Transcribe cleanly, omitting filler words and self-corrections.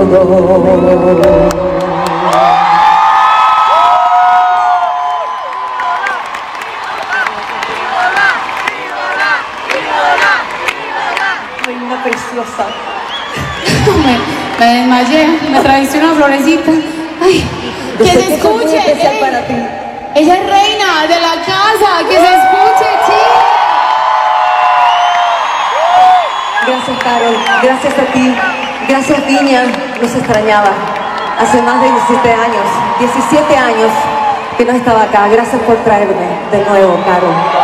todo. Reina preciosa. Me desmayé, me atravesé una florecita. Ay, que se escuche. Para ti. Ella es reina de la casa, que se escuche, chicos. Gracias, Carol. Gracias a ti. Gracias, Viña. Nos extrañaba. Hace más de 17 años que no estaba acá. Gracias por traerme de nuevo, Carol.